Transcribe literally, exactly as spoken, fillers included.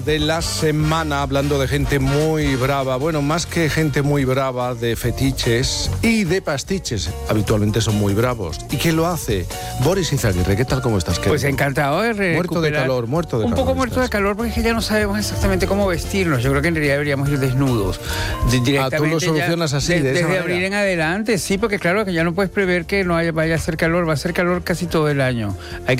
De la semana, hablando de gente muy brava, bueno, más que gente muy brava, de fetiches y de pastiches, habitualmente son muy bravos. ¿Y quién lo hace? Boris Izaguirre, ¿qué tal, cómo estás? Pues encantado de recuperar. Muerto de calor, muerto de Un calor. poco muerto estás. de calor porque es que ya no sabemos exactamente cómo vestirnos. Yo creo que en realidad deberíamos ir desnudos. De- Ah, tú lo solucionas ya, así, de, de esa Desde manera. abril en adelante, sí, porque claro que ya no puedes prever que no haya, vaya a hacer calor, va a hacer calor casi todo el año. Hay